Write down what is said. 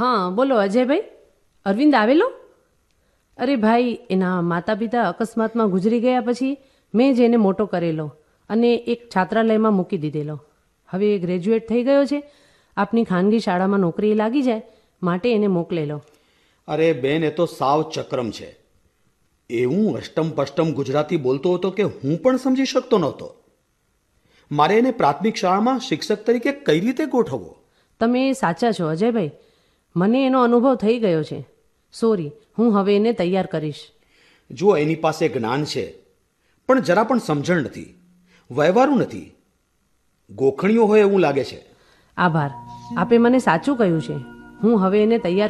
હા બોલો અજયભાઈ. અરવિંદ આવેલો? અરે ભાઈ, એના માતા પિતા અકસ્માતમાં ગુજરી ગયા પછી મેં જ એને મોટો કરેલો અને એક છાત્રાલયમાં મૂકી દીધેલો. હવે એ ગ્રેજ્યુએટ થઈ ગયો છે. આપની ખાનગી શાળામાં નોકરી લાગી જાય માટે એને મોકલેલો. અરે બેન, એ તો સાવ ચક્રમ છે. એવું અષ્ટમ પષ્ટમ ગુજરાતી બોલતો હતો કે હું પણ સમજી શકતો નહોતો. મારે એને પ્રાથમિક શાળામાં શિક્ષક તરીકે કઈ રીતે ગોઠવવો? તમે સાચા છો અજયભાઈ. મને એનો અનુભવ થઈ ગયો છે. સોરી, હું હવે એને તૈયાર કરીશ. જો એની પાસે જ્ઞાન છે પણ જરા પણ સમજણ નથી, વ્યવહારું નથી, ગોખણીઓ હોય એવું લાગે છે. આભાર, આપે મને સાચું કહ્યું છે. હું હવે એને તૈયાર